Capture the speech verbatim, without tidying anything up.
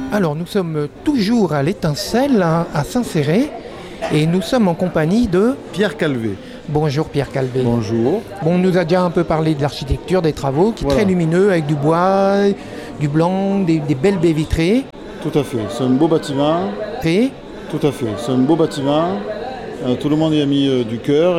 Alors nous sommes toujours à l'Étincelle, hein, à Saint-Céré, et nous sommes en compagnie de... Pierre Calvé. Bonjour Pierre Calvé. Bonjour. Bon, on nous a déjà un peu parlé de l'architecture, des travaux, qui est Voilà. très lumineux, avec du bois, du blanc, des, des belles baies vitrées. Tout à fait, c'est un beau bâtiment. Et Tout à fait, c'est un beau bâtiment. Euh, tout le monde y a mis euh, du cœur.